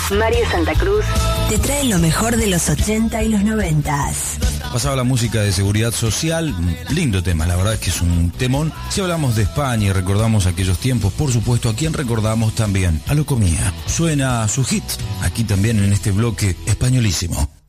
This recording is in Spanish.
Mario Santa Cruz te trae lo mejor de los 80 y los 90. Pasaba la música de Seguridad Social, un lindo tema, la verdad es que es un temón. Si hablamos de España y recordamos aquellos tiempos, por supuesto, ¿a quién recordamos también? A Locomía. Suena su hit, aquí también en este bloque españolísimo.